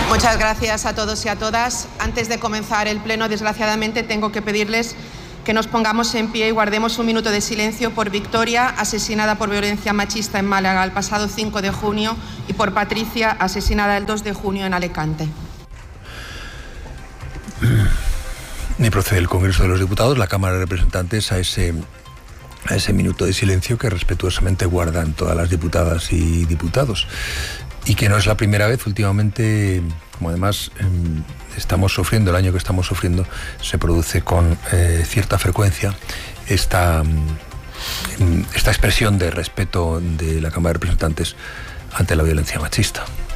Muchas gracias a todos y a todas. Antes de comenzar el pleno, desgraciadamente, tengo que pedirles que nos pongamos en pie y guardemos un minuto de silencio por Victoria, asesinada por violencia machista en Málaga el pasado 5 de junio, y por Patricia, asesinada el 2 de junio en Alicante. Ni procede el Congreso de los Diputados, la Cámara de Representantes, a ese minuto de silencio que respetuosamente guardan todas las diputadas y diputados. Y que no es la primera vez últimamente, como además estamos sufriendo, el año que estamos sufriendo, se produce con cierta frecuencia esta expresión de respeto de la Cámara de Representantes ante la violencia machista.